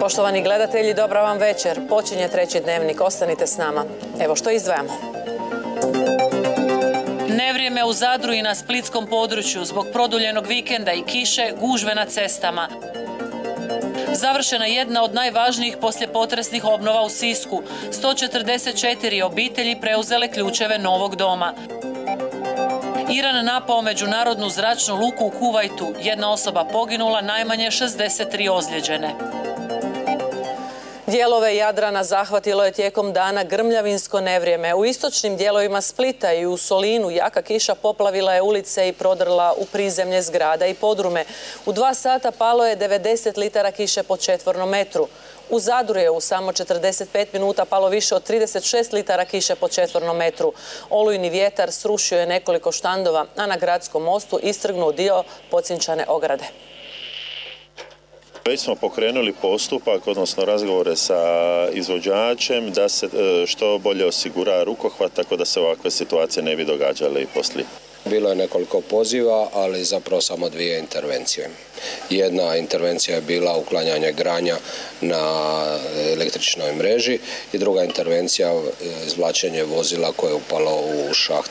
Poštovani gledatelji, dobra vam večer. Počinje treći dnevnik, ostanite s nama. Evo što izdvajamo. Nevrijeme u Zadru i na splitskom području zbog produljenog vikenda i kiše, gužve na cestama. Završena jedna od najvažnijih poslijepotresnih obnova u Sisku. 144 obitelji preuzele ključeve novog doma. Iran napao međunarodnu zračnu luku u Kuvajtu. Jedna osoba poginula, najmanje 63 ozlijeđene. Dijelove Jadrana zahvatilo je tijekom dana grmljavinsko nevrijeme. U istočnim dijelovima Splita i u Solinu jaka kiša poplavila je ulice i prodrla u prizemlje zgrada i podrume. U 2 sata palo je 90 litara kiše po četvornom metru. U Zadru je u samo 45 minuta palo više od 36 litara kiše po četvornom metru. Olujni vjetar srušio je nekoliko štandova, a na gradskom mostu istrgnuo dio pocinčane ograde. Već smo pokrenuli postupak, odnosno razgovore sa izvođačem da se što bolje osigura rukohvat, tako da se ovakve situacije ne bi događale i poslije. Bilo je nekoliko poziva, ali zapravo samo 2 intervencije. Jedna intervencija je bila uklanjanje granja na električnoj mreži i druga intervencija izvlačenje vozila koje je upalo u šaht.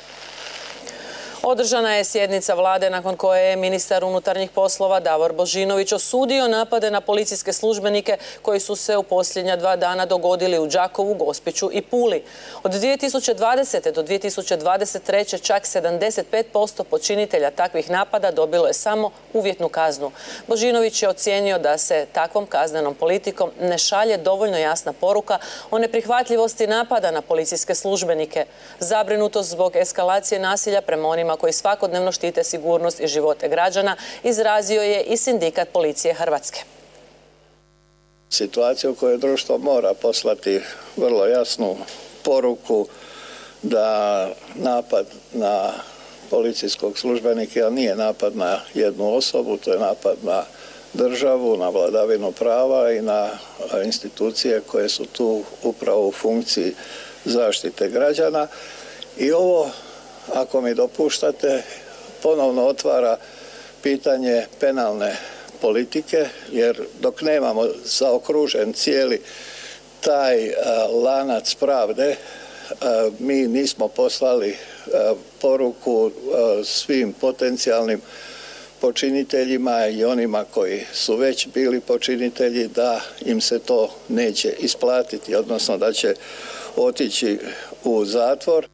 Održana je sjednica vlade nakon koje je ministar unutarnjih poslova Davor Božinović osudio napade na policijske službenike koji su se u posljednja 2 dana dogodili u Đakovu, Gospiću i Puli. Od 2020. do 2023. čak 75% počinitelja takvih napada dobilo je samo uvjetnu kaznu. Božinović je ocijenio da se takvom kaznenom politikom ne šalje dovoljno jasna poruka o neprihvatljivosti napada na policijske službenike. Zabrinutost zbog eskalacije nasilja prema onima koji svakodnevno štite sigurnost i živote građana izrazio je i Sindikat policije Hrvatske. Situacija u kojoj društvo mora poslati vrlo jasnu poruku da napad na policijskog službenika nije napad na jednu osobu, to je napad na državu, na vladavinu prava i na institucije koje su tu upravo u funkciji zaštite građana. I ovo, ako mi dopuštate, ponovno otvara pitanje penalne politike, jer dok nemamo zaokružen cijeli taj lanac pravde, mi nismo poslali poruku svim potencijalnim počiniteljima i onima koji su već bili počinitelji da im se to neće isplatiti, odnosno da će otići u zatvor.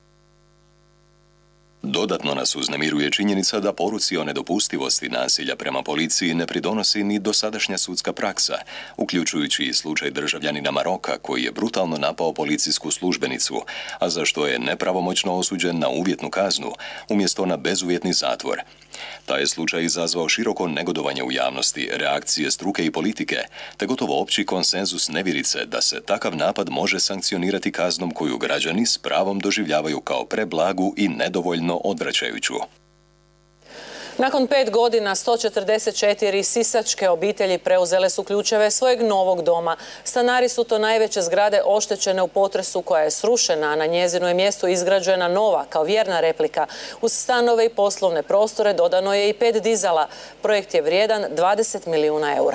Dodatno nas uznemiruje činjenica da poruci o nedopustivosti nasilja prema policiji ne pridonosi ni dosadašnja sudska praksa, uključujući i slučaj državljanina Maroka koji je brutalno napao policijsku službenicu, a za što je nepravomoćno osuđen na uvjetnu kaznu umjesto na bezuvjetni zatvor. Taj je slučaj izazvao široko negodovanje u javnosti, reakcije struke i politike, te gotovo opći konsenzus nevjerice da se takav napad može sankcionirati kaznom koju građani s pravom doživljavaju kao preblagu i nedovoljno odvraćajuću. Nakon 5 godina 144 sisačke obitelji preuzele su ključeve svojeg novog doma. Stanari su to najveće zgrade oštećene u potresu koja je srušena, a na njezinu je mjestu izgrađena nova kao vjerna replika. Uz stanove i poslovne prostore dodano je i 5 dizala. Projekt je vrijedan 20 milijuna eura.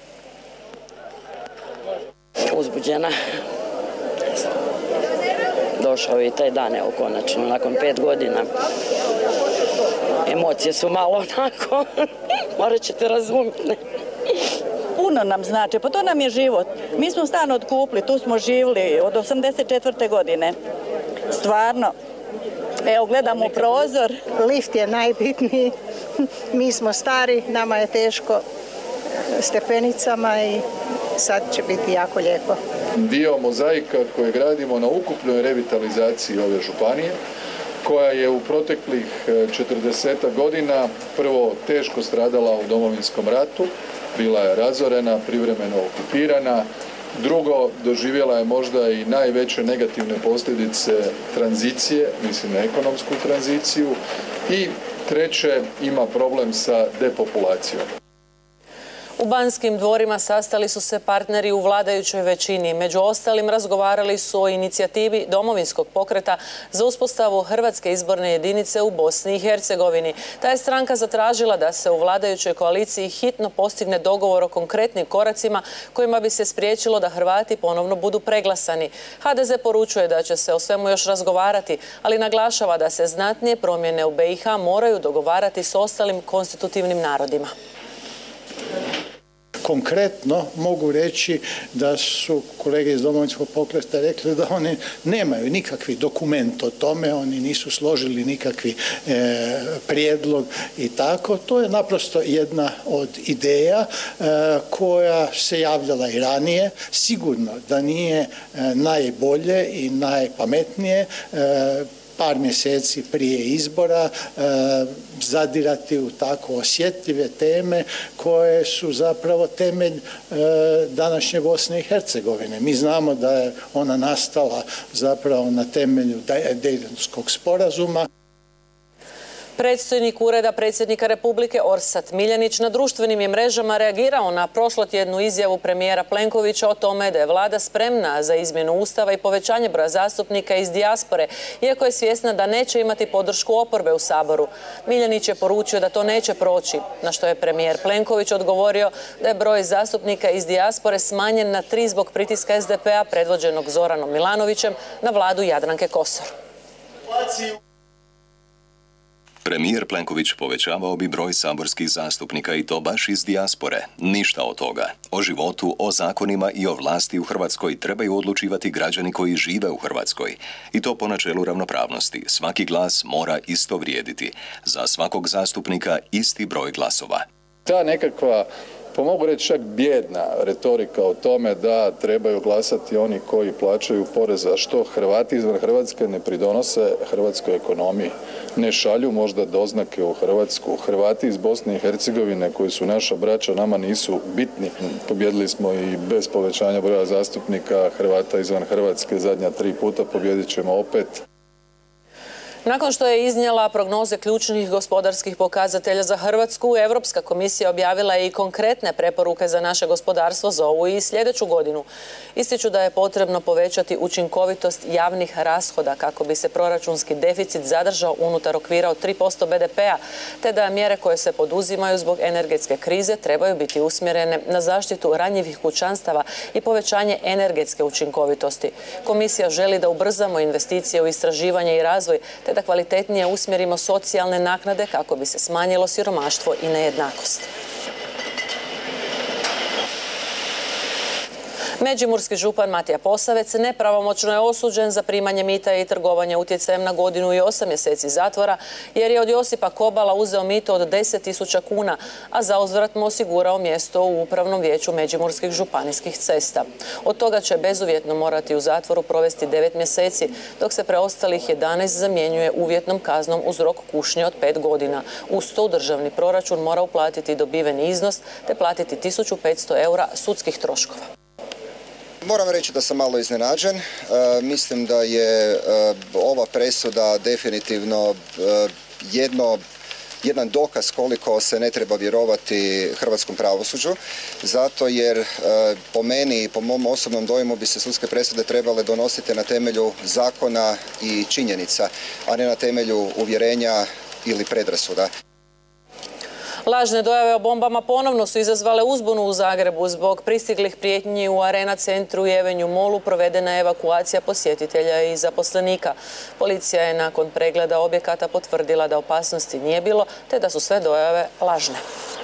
Uzbuđena. Došao je i taj dan, evo konačno, nakon 5 godina. Emocije su malo onako, morat ćete razumjeti. Puno nam znači, pa to nam je život. Mi smo stan otkupili, tu smo živjeli od 84. godine. Stvarno, evo gledamo u prozor. Lift je najbitniji, mi smo stari, nama je teško stepenicama i sad će biti jako lijepo. Dio mozaika koje gradimo na ukupnoj revitalizaciji ove županije, koja je u proteklih 40 godina prvo teško stradala u Domovinskom ratu, bila je razorena, privremeno okupirana, drugo, doživjela je možda i najveće negativne posljedice tranzicije, mislim na ekonomsku tranziciju, i treće, ima problem sa depopulacijom. U Banskim dvorima sastali su se partneri u vladajućoj većini. Među ostalim razgovarali su o inicijativi Domovinskog pokreta za uspostavu Hrvatske izborne jedinice u Bosni i Hercegovini. Ta je stranka zatražila da se u vladajućoj koaliciji hitno postigne dogovor o konkretnim koracima kojima bi se spriječilo da Hrvati ponovno budu preglasani. HDZ poručuje da će se o svemu još razgovarati, ali naglašava da se znatnije promjene u BiH moraju dogovarati s ostalim konstitutivnim narodima. Konkretno mogu reći da su kolege iz Domovinskog pokreta rekli da oni nemaju nikakvi dokument o tome, oni nisu složili nikakvi prijedlog i tako. To je naprosto jedna od ideja koja se javljala i ranije. Sigurno da nije najbolje i najpametnije par mjeseci prije izbora zadirati u tako osjetljive teme koje su zapravo temelj današnje Bosne i Hercegovine. Mi znamo da je ona nastala zapravo na temelju Dejtonskog sporazuma. Predstojnik Ureda predsjednika Republike Orsat Miljenić na društvenim je mrežama reagirao na prošlotjednu izjavu premijera Plenkovića o tome da je vlada spremna za izmjenu ustava i povećanje broja zastupnika iz dijaspore, iako je svjesna da neće imati podršku oporbe u Saboru. Miljenić je poručio da to neće proći, na što je premijer Plenković odgovorio da je broj zastupnika iz dijaspore smanjen na 3 zbog pritiska SDP-a predvođenog Zoranom Milanovićem na vladu Jadranke Kosor. Premijer Plenković povećavao bi broj saborskih zastupnika i to baš iz dijaspore. Ništa od toga. O životu, o zakonima i o vlasti u Hrvatskoj trebaju odlučivati građani koji žive u Hrvatskoj. I to po načelu ravnopravnosti. Svaki glas mora isto vrijediti. Za svakog zastupnika isti broj glasova. Ta nekakva, pa mogu reći čak bijedna retorika o tome da trebaju glasati oni koji plaćaju porez, a što Hrvati izvan Hrvatske ne pridonose hrvatskoj ekonomiji, ne šalju možda doznake u Hrvatsku. Hrvati iz Bosne i Hercegovine koji su naša braća nama nisu bitni. Pobjedili smo i bez povećanja broja zastupnika Hrvata izvan Hrvatske zadnja 3 puta, pobjedit ćemo opet. Nakon što je iznijela prognoze ključnih gospodarskih pokazatelja za Hrvatsku, Europska komisija objavila je i konkretne preporuke za naše gospodarstvo za ovu i sljedeću godinu. Ističu da je potrebno povećati učinkovitost javnih rashoda kako bi se proračunski deficit zadržao unutar okvira od 3% BDP-a, te da mjere koje se poduzimaju zbog energetske krize trebaju biti usmjerene na zaštitu ranjivih kućanstava i povećanje energetske učinkovitosti. Komisija želi da ubrzamo investicije u istraživanje i razvoj, te da kvalitetnije usmjerimo socijalne naknade kako bi se smanjilo siromaštvo i nejednakost. Međimurski župan Matija Posavec nepravomoćno je osuđen za primanje mita i trgovanje utjecajem na 1 godinu i 8 mjeseci zatvora jer je od Josipa Kobala uzeo mito od 10.000 kuna, a zauzvrat mu osigurao mjesto u Upravnom vijeću Međimurskih županijskih cesta. Od toga će bezuvjetno morati u zatvoru provesti 9 mjeseci, dok se preostalih 11 zamjenjuje uvjetnom kaznom uz rok kušnje od 5 godina. Uz to u državni proračun mora uplatiti dobiveni iznos te platiti 1.500 eura sudskih troškova. Moram reći da sam malo iznenađen. Mislim da je ova presuda definitivno jedan dokaz koliko se ne treba vjerovati hrvatskom pravosuđu, zato jer po meni i po mom osobnom dojmu bi se sudske presude trebale donositi na temelju zakona i činjenica, a ne na temelju uvjerenja ili predrasuda. Lažne dojave o bombama ponovno su izazvale uzbunu u Zagrebu. Zbog pristiglih prijetnji u Arena centru i Avenue Mallu provedena je evakuacija posjetitelja i zaposlenika. Policija je nakon pregleda objekata potvrdila da opasnosti nije bilo, te da su sve dojave lažne.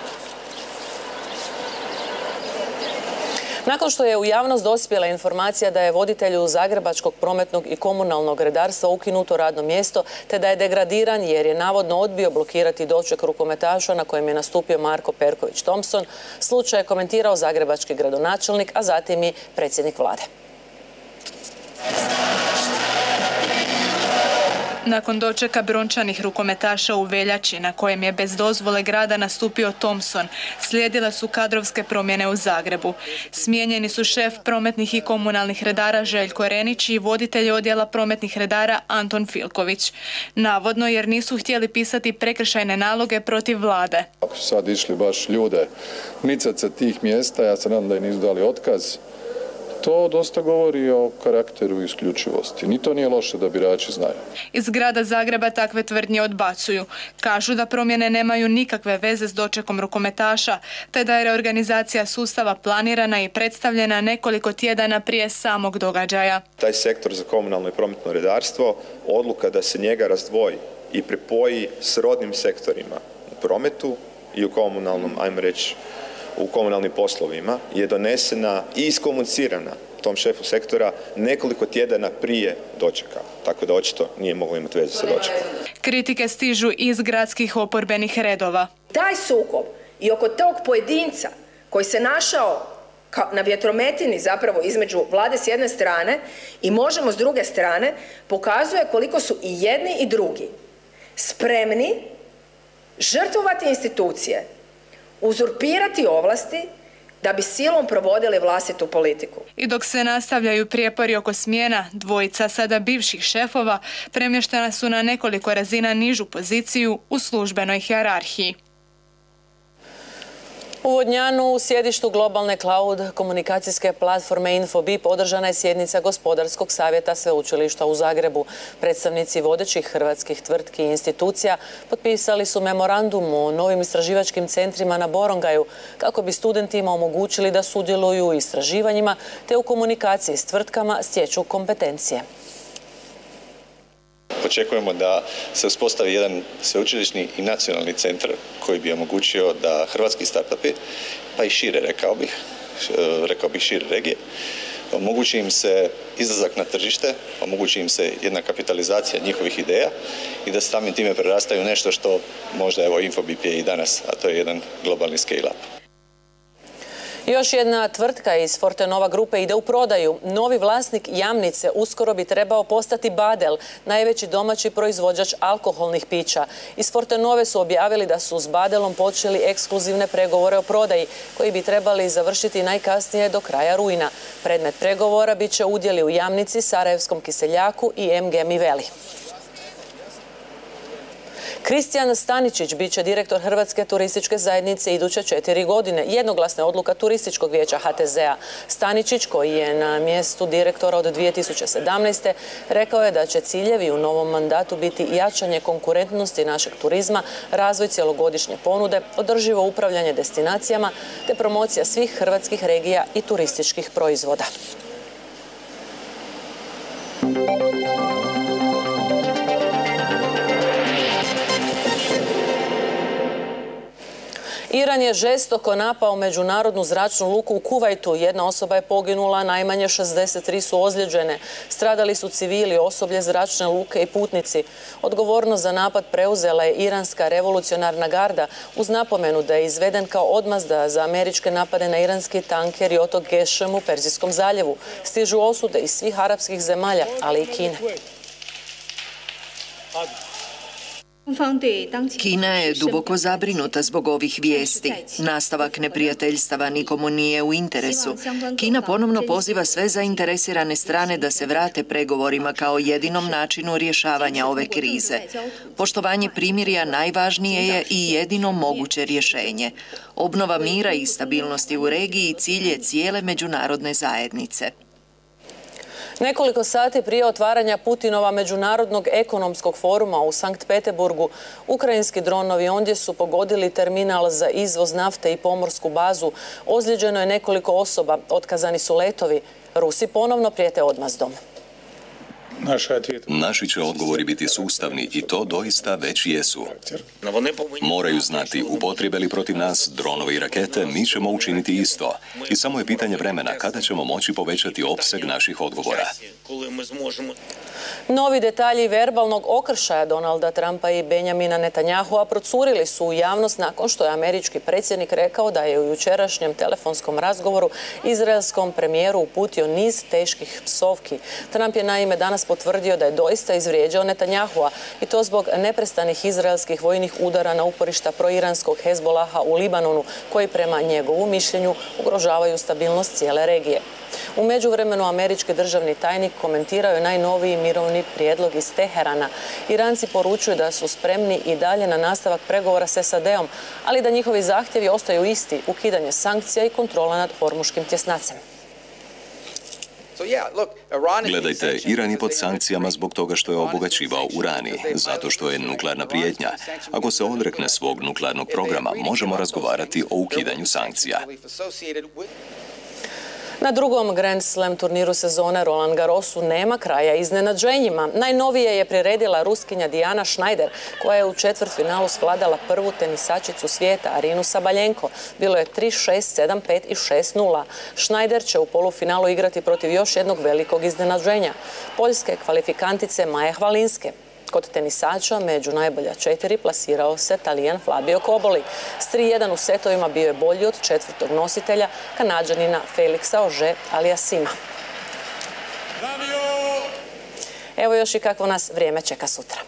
Nakon što je u javnost dospjela informacija da je voditelju Zagrebačkog prometnog i komunalnog redarstva ukinuto radno mjesto, te da je degradiran jer je navodno odbio blokirati doček rukometaša na kojem je nastupio Marko Perković Thompson, slučaj je komentirao zagrebački gradonačelnik, a zatim i predsjednik vlade. Nakon dočeka brončanih rukometaša u veljači, na kojem je bez dozvole grada nastupio Thompson, slijedile su kadrovske promjene u Zagrebu. Smijenjeni su šef prometnih i komunalnih redara Željko Renić i voditelj odjela prometnih redara Anton Filković. Navodno jer nisu htjeli pisati prekršajne naloge protiv vlade. Ako su sad išli baš ljude micat sa tih mjesta, ja se nadam da im nisu dali otkaz, to dosta govori o karakteru i isključivosti. Ni to nije loše da birači znaju. Iz grada Zagreba takve tvrdnje odbacuju. Kažu da promjene nemaju nikakve veze s dočekom rukometaša, te da je reorganizacija sustava planirana i predstavljena nekoliko tjedana prije samog događaja. Taj sektor za komunalno i prometno redarstvo, odluka da se njega razdvoji i pripoji srodnim sektorima u prometu i u komunalnom, ajmo reći, u komunalnim poslovima je donesena i iskomunicirana tom šefu sektora nekoliko tjedana prije dočeka. Tako da očito nije moglo imati veze sa dočekom. Kritike stižu iz gradskih oporbenih redova. Taj sukob i oko tog pojedinca koji se našao na vjetrometini zapravo između vlade s jedne strane i Možemo s druge strane pokazuje koliko su i jedni i drugi spremni žrtvovati institucije, uzurpirati ovlasti da bi silom provodili vlastitu politiku. I dok se nastavljaju prijepori oko smjena, dvojica sada bivših šefova premještena su na nekoliko razina nižu poziciju u službenoj hijerarhiji. U Vodnjanu, u sjedištu globalne cloud komunikacijske platforme Infobip, održana je sjednica Gospodarskog savjeta Sveučilišta u Zagrebu. Predstavnici vodećih hrvatskih tvrtki i institucija potpisali su memorandum o novim istraživačkim centrima na Borongaju kako bi studentima omogućili da sudjeluju u istraživanjima te u komunikaciji s tvrtkama stječu kompetencije. Očekujemo da se uspostavi jedan sveučilišni i nacionalni centar koji bi omogućio da hrvatski startupi, pa i šire rekao bih šire regije, omogući im se izlazak na tržište, omogući im se jedna kapitalizacija njihovih ideja i da samim time prerastaju nešto što možda evo Infobip je i danas, a to je jedan globalni scale-up. Još jedna tvrtka iz Fortenova grupe ide u prodaju. Novi vlasnik Jamnice uskoro bi trebao postati Badel, najveći domaći proizvođač alkoholnih pića. Iz Fortenove su objavili da su s Badelom počeli ekskluzivne pregovore o prodaji, koji bi trebali završiti najkasnije do kraja rujna. Predmet pregovora bit će udjeli u Jamnici, Sarajevskom Kiseljaku i MG Miveli. Kristijan Staničić bit će direktor Hrvatske turističke zajednice iduće 4 godine. Jednoglasna je odluka Turističkog vijeća HTZ-a. Staničić, koji je na mjestu direktora od 2017. rekao je da će ciljevi u novom mandatu biti jačanje konkurentnosti našeg turizma, razvoj cjelogodišnje ponude, održivo upravljanje destinacijama te promocija svih hrvatskih regija i turističkih proizvoda. Iran je žestoko napao međunarodnu zračnu luku u Kuvajtu. Jedna osoba je poginula, najmanje 63 su ozlijeđene. Stradali su civili, osoblje zračne luke i putnici. Odgovornost za napad preuzela je iranska revolucionarna garda uz napomenu da je izveden kao odmazda za američke napade na iranski tanker i otok Gešem u Perzijskom zaljevu. Stižu osude iz svih arapskih zemalja, ali i Kine. Kina je duboko zabrinuta zbog ovih vijesti. Nastavak neprijateljstava nikomu nije u interesu. Kina ponovno poziva sve zainteresirane strane da se vrate pregovorima kao jedinom načinu rješavanja ove krize. Poštovanje primirja najvažnije je i jedino moguće rješenje. Obnova mira i stabilnosti u regiji cilj je cijele međunarodne zajednice. Nekoliko sati prije otvaranja Putinova međunarodnog ekonomskog foruma u Sankt Petersburgu, ukrajinski dronovi ondje su pogodili terminal za izvoz nafte i pomorsku bazu. Ozlijeđeno je nekoliko osoba, otkazani su letovi. Rusi ponovno prijete odmazdom. Naši će odgovori biti sustavni i to doista već jesu. Moraju znati, upotrebe li protiv nas dronove i rakete, mi ćemo učiniti isto. I samo je pitanje vremena kada ćemo moći povećati opseg naših odgovora. Novi detalji verbalnog okršaja Donalda Trumpa i Benjamina Netanyahua procurili su u javnost nakon što je američki predsjednik rekao da je u jučerašnjem telefonskom razgovoru izraelskom premijeru uputio niz teških psovki. Trump je naime danas potvrdio da je doista izvrijeđao Netanjahua i to zbog neprestanih izraelskih vojnih udara na uporišta proiranskog Hezbolaha u Libanonu, koji prema njegovu mišljenju ugrožavaju stabilnost cijele regije. U međuvremenu američki državni tajnik komentirao je najnoviji mirovni prijedlog iz Teherana. Iranci poručuju da su spremni i dalje na nastavak pregovora s SAD-om, ali da njihovi zahtjevi ostaju isti, ukidanje sankcija i kontrola nad hormuškim tjesnacem. Gledajte, Iran je pod sankcijama zbog toga što je obogaćivao urani, zato što je nuklearna prijetnja. Ako se odrekne svog nuklearnog programa, možemo razgovarati o ukidanju sankcija. Na drugom Grand Slam turniru sezone Roland Garrosu nema kraja iznenađenjima. Najnovije je priredila Ruskinja Dijana Schneider, koja je u četvrtfinalu svladala prvu tenisačicu svijeta Arinu Sabaljenko. Bilo je 3-6, 7-5 i 6-0. Schneider će u polufinalu igrati protiv još jednog velikog iznenađenja, poljske kvalifikantice Maje Hvalinske. Kod tenisača među najbolja 4 plasirao se Talijan Fabio Koboli. S 3-1 u setovima bio je bolji od četvrtog nositelja, Kanađanina Felixa Auger-Aliassima. Evo još i kakvo nas vrijeme čeka sutra.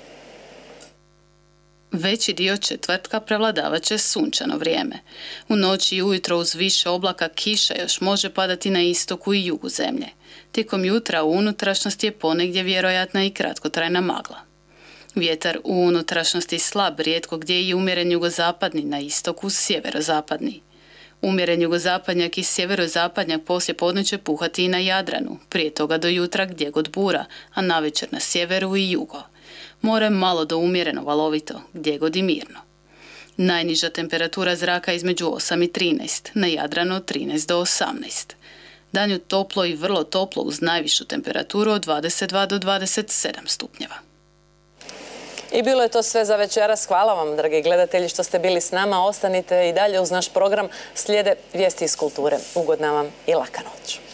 Veći dio četvrtka prevladavat će sunčano vrijeme. U noći i ujutro uz više oblaka kiša još može padati na istoku i jugu zemlje. Tijekom jutra u unutrašnjosti je ponegdje vjerojatna i kratkotrajna magla. Vjetar u unutrašnjosti slab, rijetko gdje i umjeren jugozapadni, na istoku sjeverozapadni. Umjeren jugozapadnjak i sjeverozapadnjak poslije podne će puhati i na Jadranu, prije toga do jutra gdje god bura, a navečer na sjeveru i jugo. More malo do umjereno valovito, gdje god i mirno. Najniža temperatura zraka između 8 i 13, na Jadranu od 13 do 18. Danju toplo i vrlo toplo uz najvišu temperaturu od 22 do 27 stupnjeva. I bilo je to sve za večeras. Hvala vam, dragi gledatelji, što ste bili s nama. Ostanite i dalje uz naš program. Slijede vijesti iz kulture. Ugodna vam i laka noć.